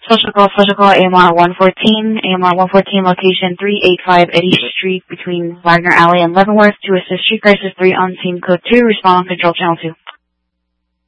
Special call, AMR 114, AMR 114, location 385 Eddy Street between Wagner Alley and Leavenworth. To assist Street Crisis 3 on scene code 2, respond on control channel 2.